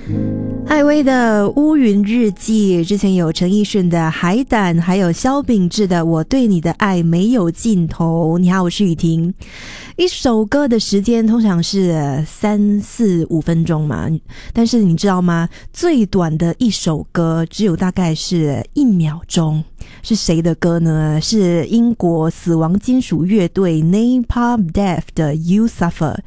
艾薇的乌云日记，之前有陈奕迅的海胆，还有萧秉治的我对你的爱没有尽头。你好，我是雨婷。一首歌的时间通常是3、4、5分钟嘛，但是你知道吗？最短的一首歌只有大概是1秒钟。是谁的歌呢？是英国死亡金属乐队 Napalm Death 的 You Suffer。